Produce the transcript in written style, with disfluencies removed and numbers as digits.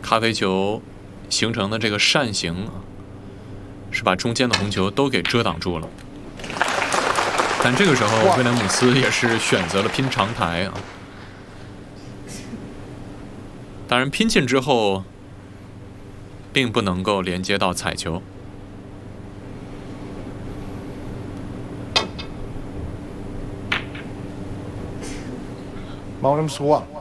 咖啡球形成的这个扇形是把中间的红球都给遮挡住了。但这个时候，威廉姆斯也是选择了拼长台啊。当然，拼进之后，并不能够连接到彩球。 Bottom swap.